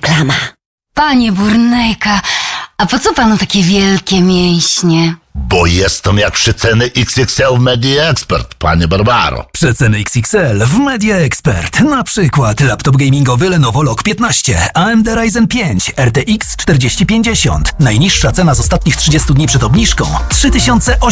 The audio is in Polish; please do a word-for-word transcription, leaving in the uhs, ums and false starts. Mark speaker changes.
Speaker 1: reklama.
Speaker 2: Panie Burnejka, a po co panu takie wielkie mięśnie?
Speaker 3: Bo jestem jak przeceny X X L w Media Expert, panie Barbaro.
Speaker 4: Przeceny X X L w Media Expert. Na przykład laptop gamingowy Lenovo Log piętnaście, A M D Ryzen pięć, R T X czterdzieści pięćdziesiąt. Najniższa cena z ostatnich trzydziestu dni przed obniżką trzy tysiące osiemset